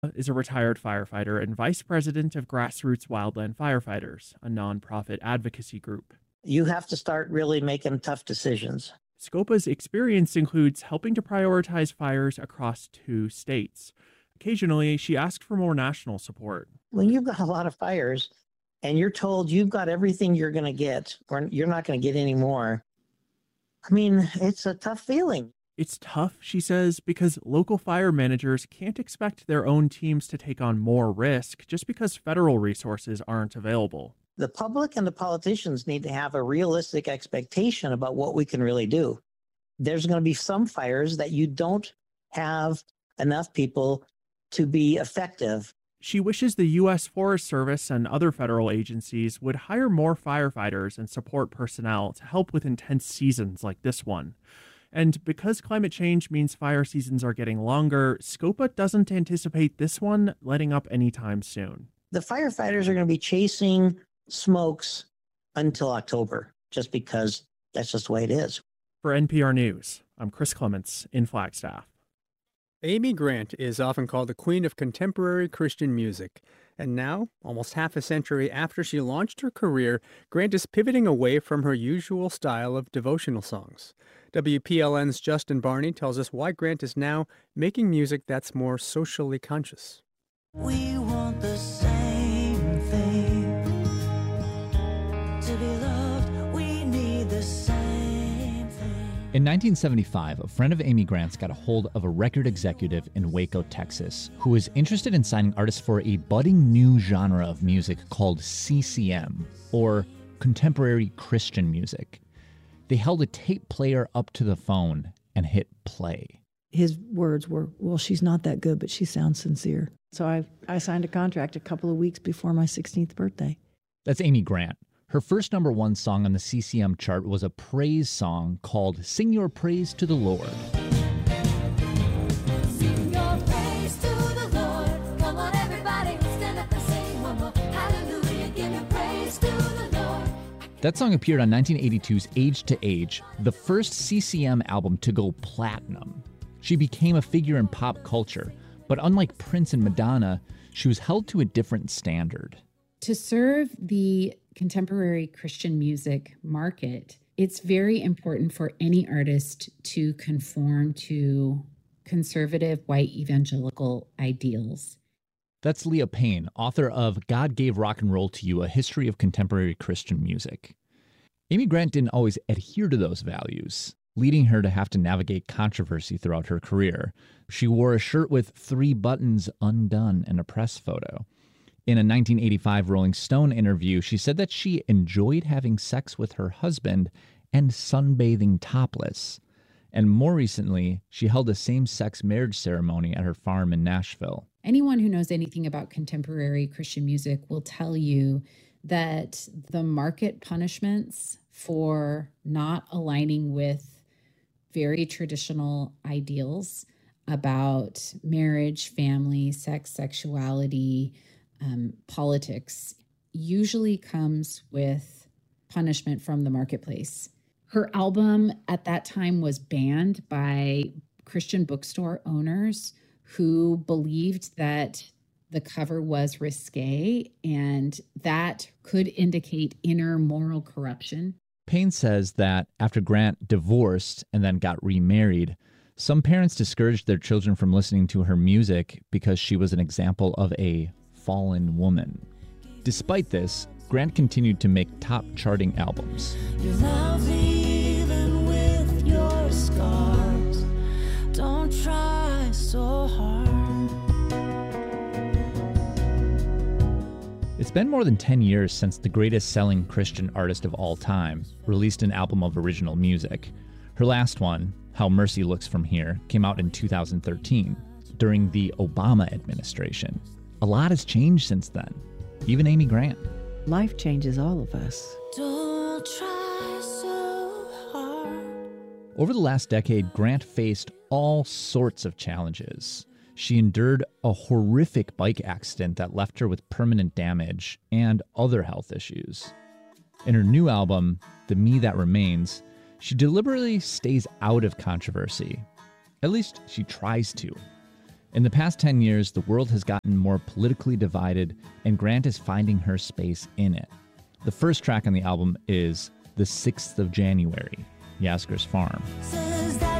Is a retired firefighter and vice president of Grassroots Wildland Firefighters, a nonprofit advocacy group. You have to start really making tough decisions. Scopa's experience includes helping to prioritize fires across 2 states. Occasionally, she asked for more national support. When you've got a lot of fires and you're told you've got everything you're going to get, or you're not going to get any more, I mean, it's a tough feeling. It's tough, she says, because local fire managers can't expect their own teams to take on more risk just because federal resources aren't available. The public and the politicians need to have a realistic expectation about what we can really do. There's going to be some fires that you don't have enough people to be effective. She wishes the U.S. Forest Service and other federal agencies would hire more firefighters and support personnel to help with intense seasons like this one. And because climate change means fire seasons are getting longer, Scopa doesn't anticipate this one letting up anytime soon. The firefighters are going to be chasing smokes until October, just because that's just the way it is. For NPR News, I'm Chris Clements in Flagstaff. Amy Grant is often called the queen of contemporary Christian music. And now, almost half a century after she launched her career, Grant is pivoting away from her usual style of devotional songs. WPLN's Justin Barney tells us why Grant is now making music that's more socially conscious. We want the same thing. To be loved, we need the same thing. In 1975, a friend of Amy Grant's got a hold of a record executive in Waco, Texas, who was interested in signing artists for a budding new genre of music called CCM, or Contemporary Christian Music. They held a tape player up to the phone and hit play. His words were, well, she's not that good, but she sounds sincere. So I signed a contract a couple of weeks before my 16th birthday. That's Amy Grant. Her first #1 song on the CCM chart was a praise song called Sing Your Praise to the Lord. Sing your praise to the Lord. Come on, everybody, stand up and sing one more. Hallelujah, give your praise to the Lord. That song appeared on 1982's Age to Age, the first CCM album to go platinum. She became a figure in pop culture, but unlike Prince and Madonna, she was held to a different standard. To serve the contemporary Christian music market, it's very important for any artist to conform to conservative white evangelical ideals. That's Leah Payne, author of God Gave Rock and Roll to You, A History of Contemporary Christian Music. Amy Grant didn't always adhere to those values, leading her to have to navigate controversy throughout her career. She wore a shirt with 3 buttons undone in a press photo. In a 1985 Rolling Stone interview, she said that she enjoyed having sex with her husband and sunbathing topless. And more recently, she held a same-sex marriage ceremony at her farm in Nashville. Anyone who knows anything about contemporary Christian music will tell you that the market punishments for not aligning with very traditional ideals about marriage, family, sex, sexuality, politics usually comes with punishment from the marketplace. Her album at that time was banned by Christian bookstore owners who believed that the cover was risque and that could indicate inner moral corruption. Payne says that after Grant divorced and then got remarried, some parents discouraged their children from listening to her music because she was an example of a fallen woman. Despite this, Grant continued to make top charting albums. Your love even with your scars. Don't try so hard. It's been more than 10 years since the greatest selling Christian artist of all time released an album of original music. Her last one, How Mercy Looks From Here, came out in 2013 during the Obama administration. A lot has changed since then, even Amy Grant. Life changes all of us. Don't try so hard. Over the last decade, Grant faced all sorts of challenges. She endured a horrific bike accident that left her with permanent damage and other health issues. In her new album, The Me That Remains, she deliberately stays out of controversy. At least she tries to. In the past 10 years, the world has gotten more politically divided, and Grant is finding her space in it. The first track on the album is The 6th of January, Yasgur's Farm. Say